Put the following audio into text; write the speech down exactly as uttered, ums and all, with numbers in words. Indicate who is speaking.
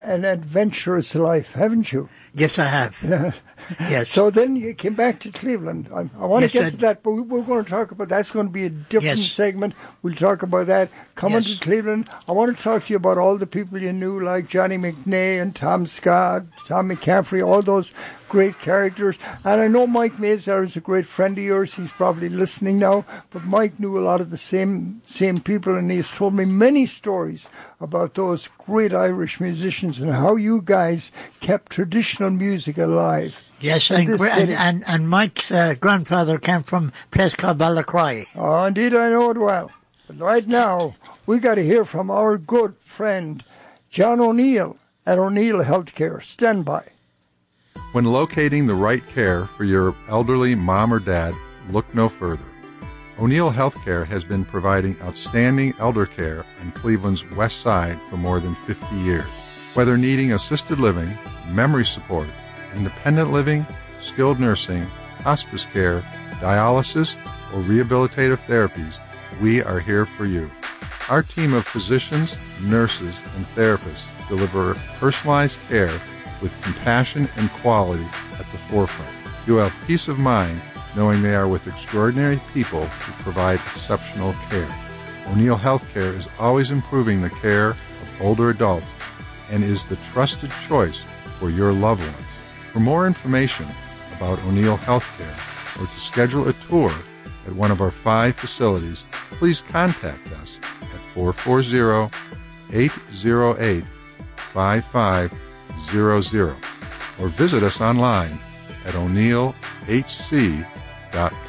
Speaker 1: an adventurous life, haven't you?
Speaker 2: Yes, I have. Yes.
Speaker 1: So then you came back to Cleveland. I, I want
Speaker 2: Yes,
Speaker 1: to get
Speaker 2: I-
Speaker 1: to that, but we, we're going to talk about that's going to be a different
Speaker 2: Yes.
Speaker 1: segment. We'll talk about that. Coming
Speaker 2: Yes.
Speaker 1: to Cleveland, I want to talk to you about all the people you knew, like Johnny McNay and Tom Scott, Tom McCaffrey, all those great characters. And I know Mike Mazar is a great friend of yours. He's probably listening now. But Mike knew a lot of the same same people, and he's told me many stories about those great Irish musicians and how you guys kept traditional music alive.
Speaker 2: Yes,
Speaker 1: in
Speaker 2: and,
Speaker 1: this
Speaker 2: gra- and,
Speaker 1: city.
Speaker 2: and, and Mike's uh, grandfather came from a place called Ballacry.
Speaker 1: Oh, indeed, I know it well. But right now, we got to hear from our good friend, John O'Neill at O'Neill Healthcare. Stand by.
Speaker 3: When locating the right care for your elderly mom or dad, look no further. O'Neill Healthcare has been providing outstanding elder care on Cleveland's west side for more than fifty years. Whether needing assisted living, memory support, independent living, skilled nursing, hospice care, dialysis, or rehabilitative therapies, we are here for you. Our team of physicians, nurses, and therapists deliver personalized care with compassion and quality at the forefront. You have peace of mind knowing they are with extraordinary people who provide exceptional care. O'Neill Healthcare is always improving the care of older adults and is the trusted choice for your loved ones. For more information about O'Neill Healthcare or to schedule a tour at one of our five facilities, please contact us at four four zero, eight zero eight, five five zero zero or visit us online at o'neill h c dot com.